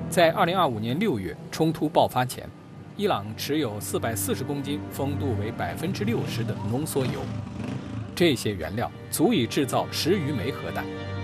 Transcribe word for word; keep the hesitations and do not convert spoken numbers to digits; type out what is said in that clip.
在二零二五年六月冲突爆发前，伊朗持有四百四十公斤、风度为百分之六十的浓缩铀，这些原料足以制造十余枚核弹。